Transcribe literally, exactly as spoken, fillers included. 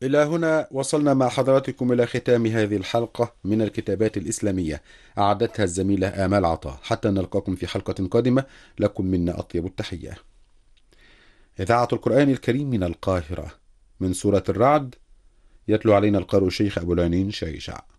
إلى هنا وصلنا مع حضراتكم إلى ختام هذه الحلقة من الكتابات الإسلامية، أعدتها الزميلة آمال عطا. حتى نلقاكم في حلقة قادمة، لكم منا أطيب التحية. إذاعة القرآن الكريم من القاهرة، من سورة الرعد، يتلو علينا القارئ الشيخ أبو العنين شيشع.